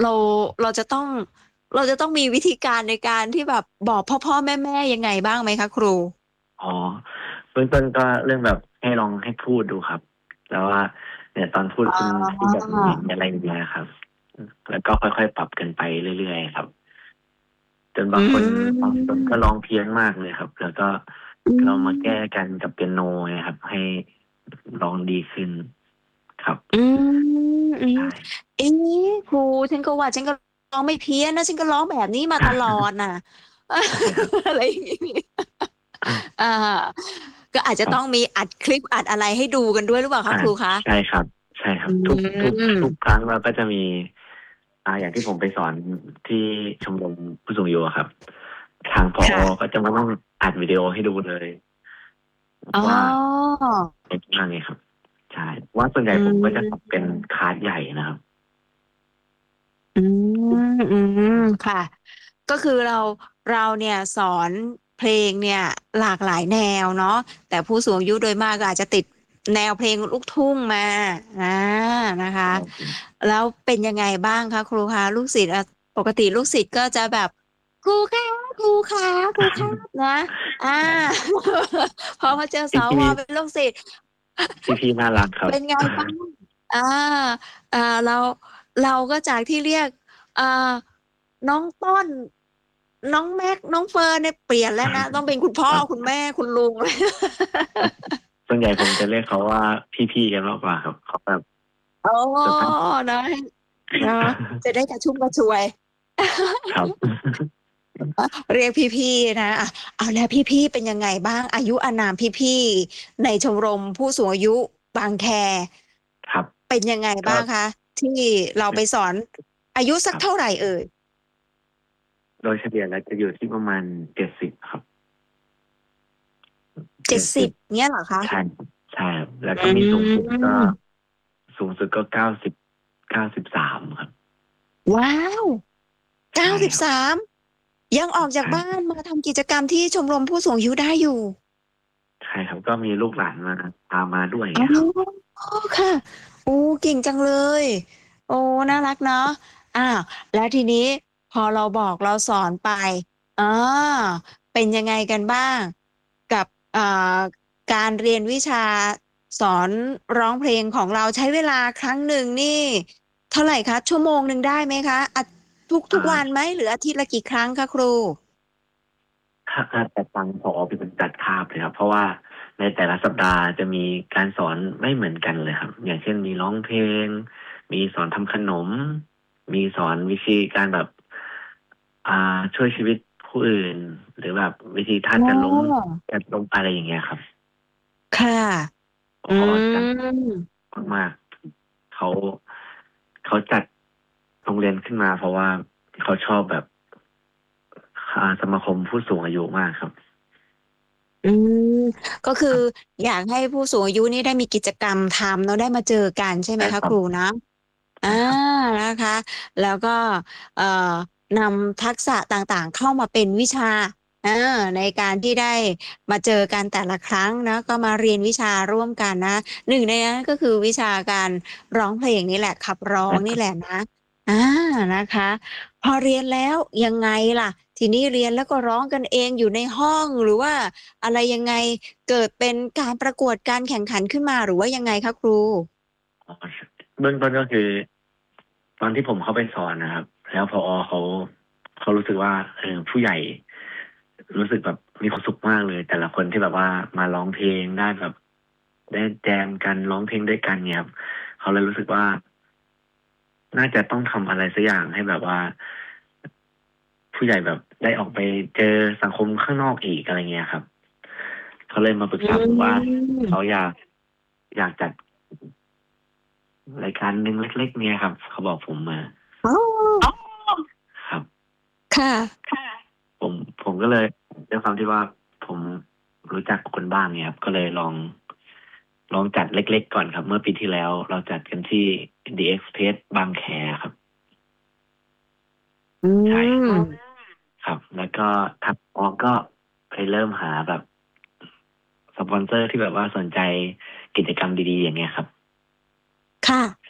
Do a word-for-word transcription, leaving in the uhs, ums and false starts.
เราเราจะต้องเราจะต้องมีวิธีการในการที่แบบบอกพ่อพ่อแม่แม่ยังไงบ้างไหมคะครูอ๋อเบื้องต้นก็เรื่องแบบให้ลองให้พูดดูครับแล้วว่าเนี่ยตอนพูดอ๋คุณพูดอแบบไหนอะไรอย่างเงี้ยครับแล้วก็ค่อยๆปรับกันไปเรื่อยๆครับจนอืบางคนบางคนก็ร้องมเพี้ยนมากเลยครับแล้วก็อืเรามาแก้มกันกับเปียโนนะครับให้ร้องดีขึ้นครับอืมอืมใช่เอ๊ะครูฉันก็ว่าฉันก็ร้องไม่เพี้ยนนะฉันก็ร้องแบบนี้มาตลอดน่ะใช่ครับอะไรอย่างงี้อ่าก็อาจจะต้องครับมีอัดคลิปอัดอะไรให้ดูกันด้วยหรือเปล่าคะอ่าครูคะใช่ครับใช่ครัอืบทุกทุกทุกมครั้งเราก็จะมีอ่าอย่างที่ผมไปสอนที่ชมรมผู้สูงอายุอะครับทางผอค่ะก็จะมาต้องอัดวิดีโอให้ดูเลยอ๋อว่าเป็นยังไงครับใช่ว่าส่วนใหญ่อืผมก็จะทำเป็นมคลาสใหญ่นะครับอืมอืมค่ะก็คือเราเราเนี่ยสอนเพลงเนี่ยหลากหลายแนวเนาะแต่ผู้สูงอายุโดยมากก็อาจจะติดแนวเพลงลูกทุ่งมาอ่านะคะครับผมแล้วเป็นยังไงบ้างคะครูคะลูกศิษย์อะปกติลูกศิษย์ก็จะแบบครูคะครูคะครูคะนะอ่าใช่พอมาเจอสพี่พี่วเป็นลูกศิษย์พี่พี่น่ารักครับเป็นไงบ้าง อ่าอ่าเราเราก็จากที่เรียกอ่าน้องต้นน้องแม็กน้องเฟิร์นเนี่ยเปลี่ยนแล้วนะต้องเป็นคุณพ่อครับคุณแม่คุณลุงส่วนใหญ่ผมจะเรียกเขาว่าพี่พี่กันมากกว่าครับเขาแบบโอ้สุภาพเนอะเนอะจะได้กระชุ่มกระชวยครับเรียกพี่ๆนะอ่ะเอาแล้วพี่ๆเป็นยังไงบ้างอายุอานามพี่ๆในชมรมผู้สูงอายุบางแคครับเป็นยังไงก็บ้างคะที่เราไปสอนอายุสักเท่าไหครับร่เอ่ยโดยเฉลี่ยแล้วจะอยู่ที่ประมาณเจ็ดสิบครับเจ็ดสิบเจ็ดสิบเนี้ยเหรอคะใช่ใช่ครับแล้วอืก็มีสูงสุดก็มสูงสุดก็เก้าสิบเก้าสิบสามครับว้าวเก้าใช่ครับสิบสามยังออกจากใช่บ้านมาทำกิจกรรมที่ชมรมผู้สูงอายุได้อยู่ใช่ครับก็มีลูกหลานมาตามมาด้วยอย่างอ๋อเงี้ยครับค่ะโอ้เก่งจังเลยโอ้น่ารักเนาะอ้าวแล้วทีนี้พอเราบอกเราสอนไปอ่าเป็นยังไงกันบ้างกับอ่าการเรียนวิชาสอนร้องเพลงของเราใช้เวลาครั้งหนึ่งนี่เท่าไหร่คะชั่วโมงหนึ่งได้ไหมคะอะทุกทุกวันไหมอ่าหรืออาทิตย์ละกี่ครั้งคะครูถ้าถ้าแต่ฟังผอเป็นคนจัดคาบเลยครับเพราะว่าในแต่ละสัปดาห์จะมีการสอนไม่เหมือนกันเลยครับอย่างเช่นมีร้องเพลงมีสอนทำขนมมีสอนวิธีการแบบ อ่าช่วยชีวิตผู้อื่นหรือแบบวิธีถ้าอ๋จะล้มอจะล้มอะไรอย่างเงี้ยครับค่ะอืเขาจัดมมากๆเขาเขาจัดโรงเรียนขึ้นมาเพราะว่าเขาชอบแบบอ่าสมาคมผู้สูงอายุมากครับอืมก็คือครับอยากให้ผู้สูงอายุนี่ได้มีกิจกรรมทำแล้วได้มาเจอกันใช่ไหมใช่ครับคะครูนะอ่าใช่ครับนะคะแล้วก็เอ่อนำทักษะต่างๆเข้ามาเป็นวิชาอ่าในการที่ได้มาเจอกันแต่ละครั้งนะก็มาเรียนวิชาร่วมกันนะหนึ่งในนั้นก็คือวิชาการร้องเพลงนี่แหละขับร้องใช่ครับนี่แหละนะอ่านะคะพอเรียนแล้วยังไงล่ะทีนี้เรียนแล้วก็ร้องกันเองอยู่ในห้องหรือว่า อะไรยังไงเกิดเป็นการประกวดการแข่งขันขึ้นมาหรือว่ายังไงคะครูอ๋อเบื้องต้นก็คือตอนที่ผมเข้าไปสอนนะครับแล้วพอเขาเขารู้สึกว่าเออผู้ใหญ่รู้สึกแบบมีความสุขมากเลยแต่ละคนที่แบบว่ามาร้องเพลงได้แบบ ได้แจมกันร้องเพลงด้วยกันเนี่ยครับเขาเลยรู้สึกว่าน่าจะต้องทำอะไรสักอย่างให้แบบว่าผู้ใหญ่แบบได้ออกไปเจอสังคมข้างนอกอีกอะไรเงี้ยครับเขาเลยมาปรึกอืษาผมว่าเขามอยากอยากจัดรายการหนึ่งเล็กๆเนี่ยครับเขาบอกผมมาอ๋อครับค่ะผมผมก็เลยด้วยความที่ว่าผมรู้จักคนบ้างเนี่ยครับก็เลยลองลองจัดเล็กๆก่อนครับเมื่อปีที่แล้วเราจัดกันที่ ดี เอ็กซ์เพรส บางแคครับอืใช่มครับแล้วก็ทักออกก็ไปเริ่มหาแบบสปอนเซอร์ที่แบบว่าสนใจกิจกรรมดีๆอย่างเงี้ยครับค่ะ